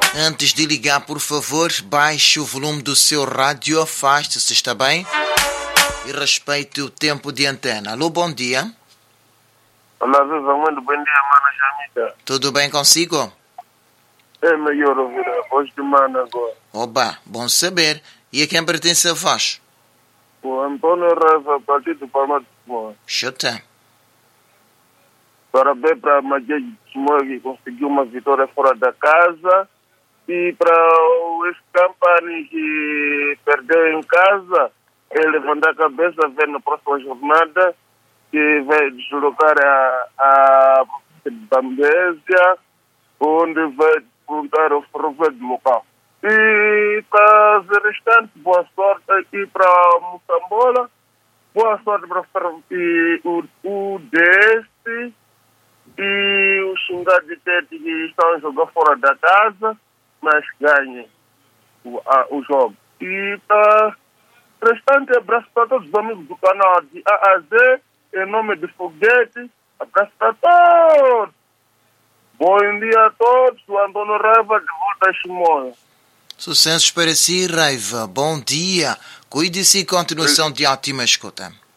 Antes de ligar, por favor, baixe o volume do seu rádio, afaste-se, está bem? E respeite o tempo de antena. Alô, bom dia. Olá, Viva, muito bom dia, mano, Jamita. Tudo bem consigo? É melhor ouvir a voz de mano agora. Oba, bom saber. E a quem pertence a voz? O Antônio Rafa, partido Palma de Simões. Chuta. Parabéns para a Magia de Simões, que conseguiu uma vitória fora da casa. E para o ex-Campani, que perdeu em casa, ele levantar a cabeça, ver na próxima jornada, que vai deslocar a Bambésia, onde vai disputar o Ferroviário de Mocau. E para os restantes, boa sorte aqui para Moçambola, boa sorte para o DS e o Xingar de Tete, que estão a jogar fora da casa, mas ganhem o jogo. E para o restante, abraço para todos os amigos do canal de A a Z, em nome de Foguete, abraço para todos. Bom dia a todos, o Antônio Raiva de volta a Chimoio. Sucessos para si, Raiva. Bom dia. Cuide-se e continuação de ótima escuta.